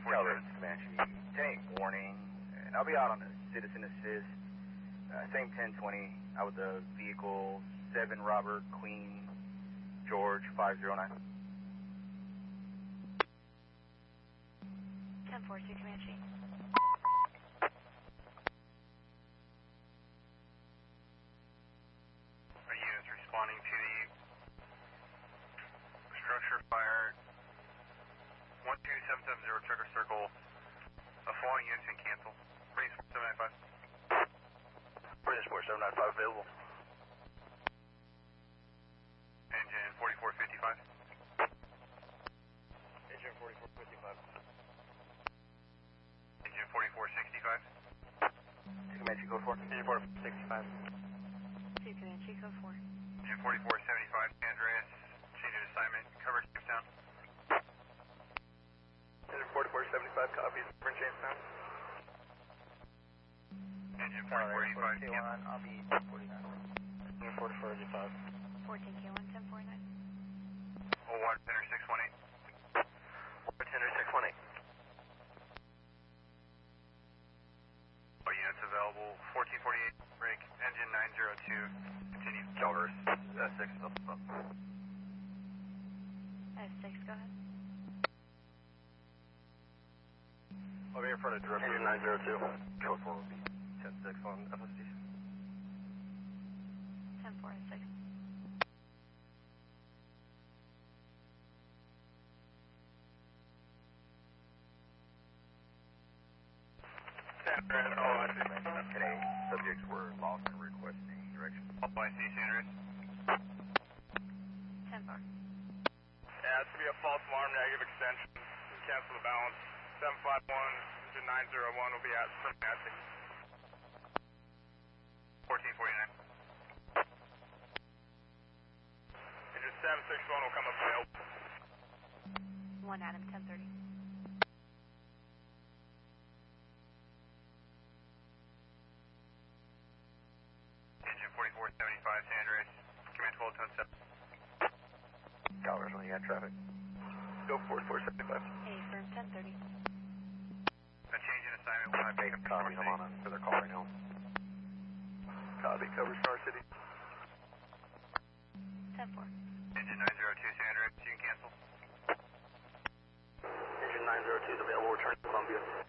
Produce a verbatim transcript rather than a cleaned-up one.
Calvert, Comanche. ten eight warning, and I'll be out on a citizen assist. Uh, same ten twenty, out with the vehicle seven Robert Queen George five zero nine. ten four two Comanche. Our units responding to the structure fire one two seven seven zero Trucker Circle. A falling units can cancel. British four seven nine five. British four seven nine five available. Engine forty-four fifty-five. Engine forty-four fifty-five. Engine forty-four sixty-five. Comanche code four. Engine forty-four sixty-five. two Comanche, code four. Engine forty-four seventy-five. Andreas, change of assignment. Cover Jamestown. Engine forty-four seventy-five copies. Cover Jamestown. Engine forty-four eighty-five. I'll be ten forty-nine. Engine forty-four eighty-five. fourteen K one, ten forty-nine. Oh, water tender six one eight. Water tender six one eight. All units available. fourteen forty-eight. Break. Engine nine zero two. Continue. Calvert, uh, six up. up. S six, go ahead. I'll be in front of direct engine nine zero two. Code four will be ten six on F S D. ten four S six. Today, subjects were lost and requesting direction. All I see, Sanders. ten four. Yeah, it's going to be a false alarm, negative extension. Cancel the balance. seven five one, engine nine zero one will be at from Nancy. fourteen forty-nine. Engine seven six one will come up failed. one Adam, ten thirty. Engine forty-four seventy-five, San Andreas. Command twelve tone seven. Calvert, when you got traffic. Go forty-four seventy-five. A firm, ten thirty. A change in assignment will have Make a copy, I'm on it for their call right now. Copy, cover Star City. ten four. Engine nine zero two, San Andreas. You can cancel. Engine nine zero two is available, return to Columbia.